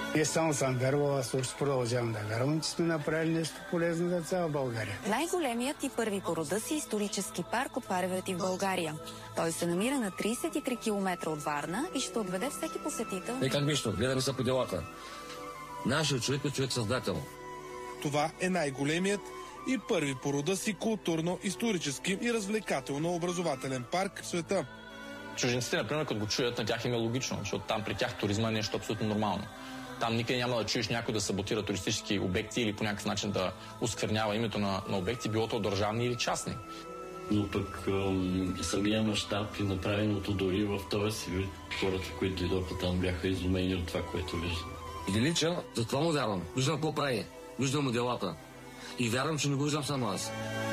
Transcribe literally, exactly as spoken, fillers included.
Не само съм вярвал, аз също продължавам да вярвам, че сме направили нещо полезно за цяла България. Най-големият и първи по рода си исторически парк Опаревръти в България. Той се намира на тридесет и три километра от Варна и ще отведе всеки посетител. Е, как нищо, гледаме се по делата. Нашият човек е човек-създател. Това е най-големият и първи по рода си културно-исторически и развлекателно-образователен парк в света. Чужденците, например, като го чуят, на тях им е логично, защото там при тях туризма е нещо абсолютно нормално. Там никъде няма да чуеш някой да саботира туристически обекти или по някакъв начин да осквернява името на, на обекти, било то държавни или частни. Но пък ам, самия мащаб и направеното дори в този си вид, хората, които дойдоха там, бяха изумени от това, което виждат. Велича, за това му вярвам. Виждам какво прави. Виждам му делата. И вярвам, че не го виждам само аз.